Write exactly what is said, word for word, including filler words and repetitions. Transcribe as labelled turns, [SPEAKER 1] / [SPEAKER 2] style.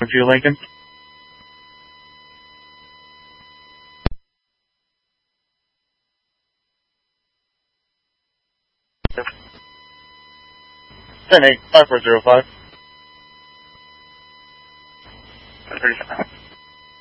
[SPEAKER 1] you, Lincoln. ten eight, five four zero five.